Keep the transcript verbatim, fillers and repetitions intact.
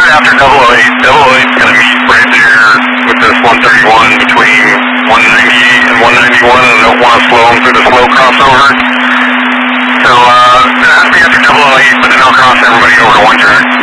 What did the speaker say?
right after double oh eight. double oh eight's going to meet right there with this one thirty-one between one ninety and one ninety-one, and I don't want to slow them through the slow crossover. So, uh, it has to be after double oh eight, but then I'll cross everybody over to one track.